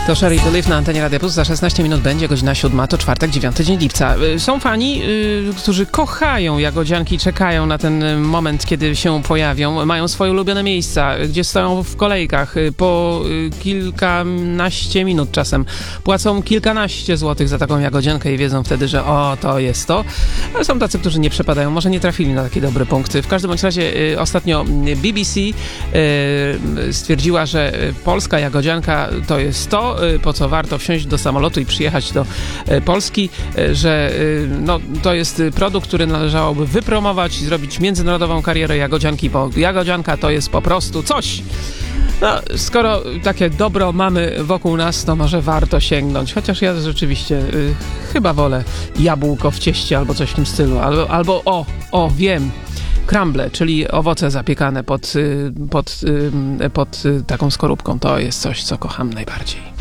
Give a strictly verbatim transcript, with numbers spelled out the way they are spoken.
To Sherry to Live na antenie Radia Plus. Za szesnaście minut będzie godzina siódma, to czwartek, dziewiąty dzień lipca. Są fani, yy, którzy kochają jagodzianki, czekają na ten moment, kiedy się pojawią. Mają swoje ulubione miejsca, gdzie stoją w kolejkach po kilkanaście minut czasem. Płacą kilkanaście złotych za taką jagodziankę i wiedzą wtedy, że o, to jest to. Ale są tacy, którzy nie przepadają, może nie trafili na taki dobry punkt. W każdym bądź razie yy, ostatnio B B C yy, stwierdziła, że polska jagodzianka to jest to, po co warto wsiąść do samolotu i przyjechać do Polski, że no, to jest produkt, który należałoby wypromować i zrobić międzynarodową karierę jagodzianki, bo jagodzianka to jest po prostu coś. No, skoro takie dobro mamy wokół nas, to może warto sięgnąć. Chociaż ja rzeczywiście y, chyba wolę jabłko w cieście albo coś w tym stylu. Albo, albo o, o, wiem, crumble, czyli owoce zapiekane pod, pod, pod, pod taką skorupką. To jest coś, co kocham najbardziej.